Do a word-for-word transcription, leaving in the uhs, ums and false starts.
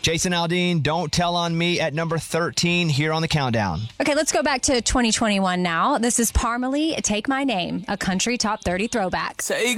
Jason Aldean, Don't Tell on Me at number thirteen here on the countdown. Okay, let's go back to twenty twenty-one now. This is Parmalee, Take My Name, a country top thirty throwback. Take